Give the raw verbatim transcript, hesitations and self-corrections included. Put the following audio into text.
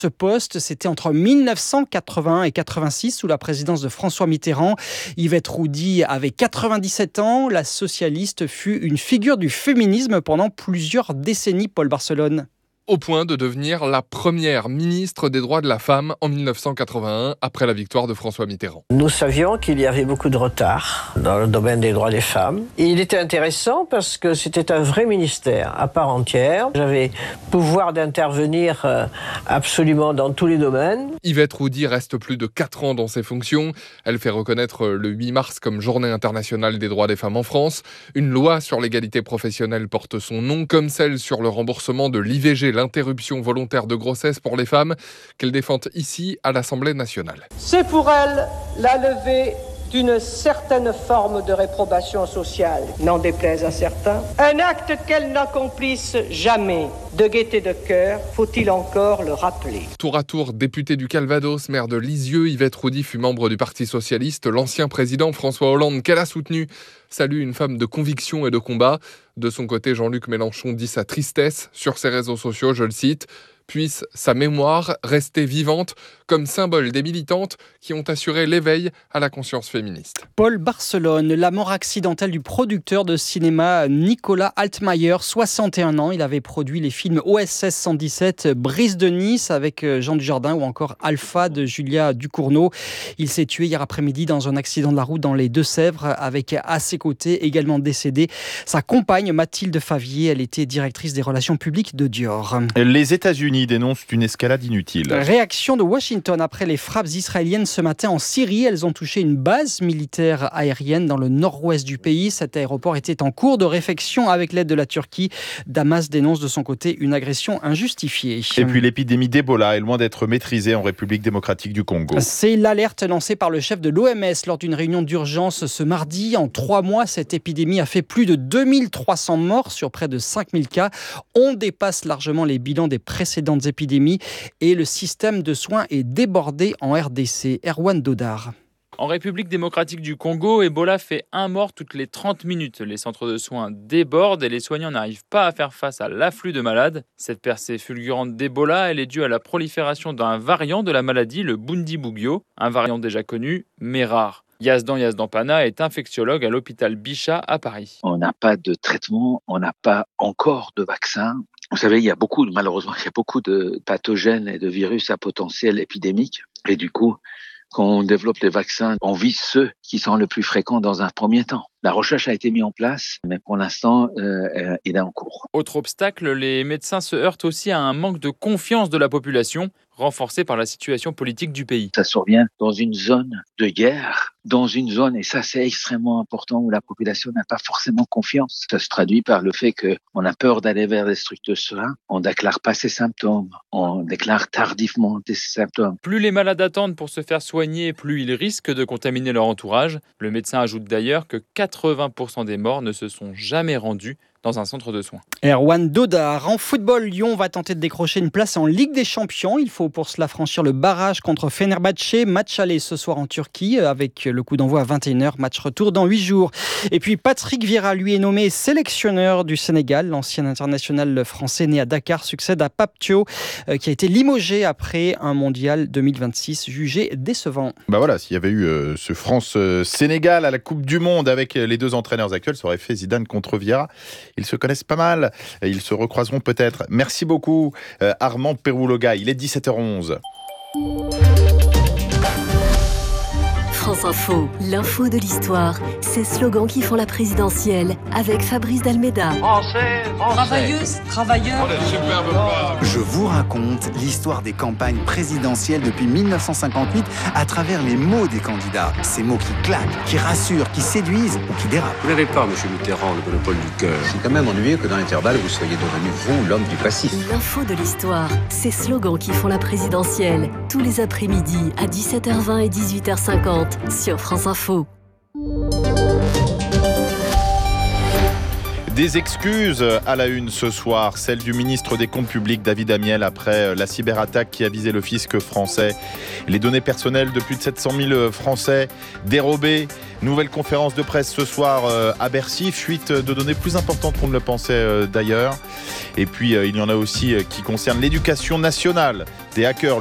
Ce poste, c'était entre mille neuf cent quatre-vingt-un et quatre-vingt-six sous la présidence de François Mitterrand. Yvette Roudy avait quatre-vingt-dix-sept ans. La socialiste fut une figure du féminisme pendant plusieurs décennies, Paul Barcelone. Au point de devenir la première ministre des droits de la femme en mille neuf cent quatre-vingt-un, après la victoire de François Mitterrand. Nous savions qu'il y avait beaucoup de retard dans le domaine des droits des femmes. Et il était intéressant parce que c'était un vrai ministère à part entière. J'avais pouvoir d'intervenir absolument dans tous les domaines. Yvette Roudy reste plus de quatre ans dans ses fonctions. Elle fait reconnaître le huit mars comme Journée internationale des droits des femmes en France. Une loi sur l'égalité professionnelle porte son nom, comme celle sur le remboursement de l'I V G, l'interruption volontaire de grossesse pour les femmes, qu'elle défend ici à l'Assemblée nationale. C'est pour elle la levée d'une certaine forme de réprobation sociale, n'en déplaise à certains. Un acte qu'elle n'accomplisse jamais. De gaieté de cœur, faut-il encore le rappeler. Tour à tour, députée du Calvados, maire de Lisieux, Yvette Roudy fut membre du Parti socialiste. L'ancien président François Hollande, qu'elle a soutenu, salue une femme de conviction et de combat. De son côté, Jean-Luc Mélenchon dit sa tristesse sur ses réseaux sociaux, je le cite. Puisse sa mémoire rester vivante comme symbole des militantes qui ont assuré l'éveil à la conscience féministe. Paul Barcelone, la mort accidentelle du producteur de cinéma Nicolas Altmayer, soixante et un ans. Il avait produit les films O S S cent dix-sept, Brise de Nice avec Jean Dujardin ou encore Alpha de Julia Ducournau. Il s'est tué hier après-midi dans un accident de la route dans les Deux-Sèvres avec à ses côtés également décédée sa compagne Mathilde Favier. Elle était directrice des relations publiques de Dior. Les États-Unis dénoncent une escalade inutile. Réaction de Washington après les frappes israéliennes ce matin en Syrie. Elles ont touché une base militaire aérienne dans le nord-ouest du pays. Cet aéroport était en cours de réfection avec l'aide de la Turquie. Damas dénonce de son côté une agression injustifiée. Et puis l'épidémie d'Ebola est loin d'être maîtrisée en République démocratique du Congo. C'est l'alerte lancée par le chef de l'O M S lors d'une réunion d'urgence ce mardi. En trois mois, cette épidémie a fait plus de deux mille trois cents morts sur près de cinq mille cas. On dépasse largement les bilans des précédentes épidémies et le système de soins est débordé en R D C. Erwan Dodar. En République démocratique du Congo, Ebola fait un mort toutes les trente minutes. Les centres de soins débordent et les soignants n'arrivent pas à faire face à l'afflux de malades. Cette percée fulgurante d'Ebola, elle est due à la prolifération d'un variant de la maladie, le Bundibugyo, un variant déjà connu mais rare. Yazdan Yazdanpana est infectiologue à l'hôpital Bichat à Paris. On n'a pas de traitement, on n'a pas encore de vaccin. Vous savez, il y a beaucoup, malheureusement, il y a beaucoup de pathogènes et de virus à potentiel épidémique. Et du coup, quand on développe les vaccins, on vise ceux qui sont le plus fréquents dans un premier temps. La recherche a été mise en place, mais pour l'instant, euh, il est en cours. Autre obstacle, les médecins se heurtent aussi à un manque de confiance de la population, renforcé par la situation politique du pays. Ça survient dans une zone de guerre, dans une zone, et ça c'est extrêmement important, où la population n'a pas forcément confiance. Ça se traduit par le fait qu'on a peur d'aller vers des structures de soins, on ne déclare pas ses symptômes, on déclare tardivement ses symptômes. Plus les malades attendent pour se faire soigner, plus ils risquent de contaminer leur entourage. Le médecin ajoute d'ailleurs que quatre-vingts pour cent des morts ne se sont jamais rendus dans un centre de soins. Erwan Dodar. En football, Lyon va tenter de décrocher une place en Ligue des Champions. Il faut pour cela franchir le barrage contre Fenerbahçe. Match aller ce soir en Turquie avec le coup d'envoi à vingt et une heures. Match retour dans huit jours. Et puis Patrick Vieira, lui, est nommé sélectionneur du Sénégal. L'ancien international français né à Dakar succède à Pape Thiaw qui a été limogé après un mondial deux mille vingt-six jugé décevant. Bah voilà, s'il y avait eu euh, ce France-Sénégal à la Coupe du Monde avec les deux entraîneurs actuels, ça aurait fait Zidane contre Vieira. Ils se connaissent pas mal, ils se recroiseront peut-être. Merci beaucoup euh, Armand Perouloga, il est dix-sept heures onze. France Info, l'info de l'histoire, ces slogans qui font la présidentielle avec Fabrice Dalméda. Français, français. Travailleuse, travailleur. Oh, Je vous raconte l'histoire des campagnes présidentielles depuis mille neuf cent cinquante-huit à travers les mots des candidats. Ces mots qui claquent, qui rassurent, qui séduisent ou qui dérapent. Vous n'avez pas, monsieur Mitterrand, le monopole du cœur. C'est quand même ennuyeux que dans l'intervalle, vous soyez devenu, vous, l'homme du passif. L'info de l'histoire, ces slogans qui font la présidentielle, tous les après-midi à dix-sept heures vingt et dix-huit heures cinquante sur France Info. Des excuses à la une ce soir, celle du ministre des Comptes publics David Amiel après la cyberattaque qui a visé le fisc français. Les données personnelles de plus de sept cent mille Français dérobées. Nouvelle conférence de presse ce soir à Bercy, fuite de données plus importantes qu'on ne le pensait d'ailleurs. Et puis il y en a aussi qui concernent l'éducation nationale. Des hackers